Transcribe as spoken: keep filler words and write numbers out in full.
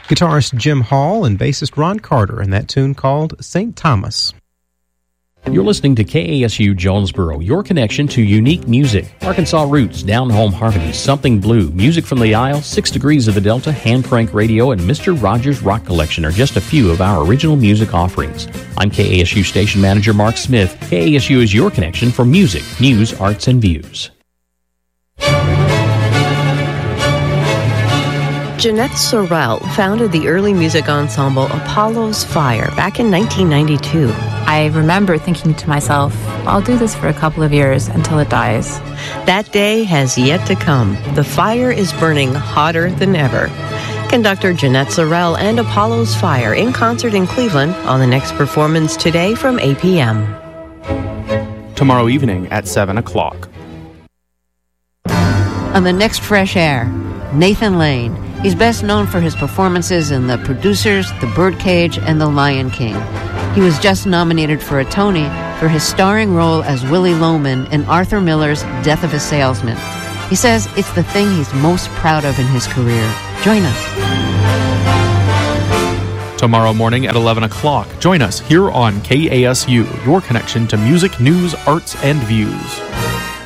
Guitarist Jim Hall and bassist Ron Carter in that tune called Saint Thomas. You're listening to K A S U Jonesboro, your connection to unique music. Arkansas Roots, Down Home Harmonies, Something Blue, Music from the Isle, Six Degrees of the Delta, Hand Crank Radio, and Mister Rogers Rock Collection are just a few of our original music offerings. I'm K A S U Station Manager Mark Smith. K A S U is your connection for music, news, arts, and views. Jeanette Sorrell founded the early music ensemble Apollo's Fire back in nineteen ninety-two. I remember thinking to myself, I'll do this for a couple of years until it dies. That day has yet to come. The fire is burning hotter than ever. Conductor Jeanette Sorrell and Apollo's Fire in concert in Cleveland on the next performance today from eight p.m. Tomorrow evening at seven o'clock. On the next Fresh Air, Nathan Lane. He's best known for his performances in The Producers, The Birdcage, and The Lion King. He was just nominated for a Tony for his starring role as Willie Loman in Arthur Miller's Death of a Salesman. He says it's the thing he's most proud of in his career. Join us. Tomorrow morning at eleven o'clock. Join us here on K A S U, your connection to music, news, arts, and views.